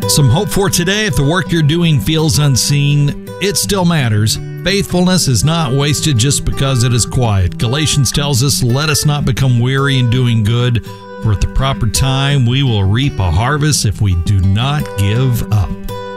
Some hope for today. If the work you're doing feels unseen, it still matters. Faithfulness is not wasted just because it is quiet. Galatians tells us, let us not become weary in doing good, for at the proper time we will reap a harvest if we do not give up.